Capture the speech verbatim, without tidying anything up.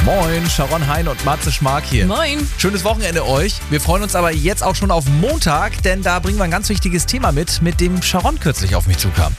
Moin, Sharon Hein und Matze Schmark hier. Moin. Schönes Wochenende euch. Wir freuen uns aber jetzt auch schon auf Montag, denn da bringen wir ein ganz wichtiges Thema mit, mit dem Sharon kürzlich auf mich zukam.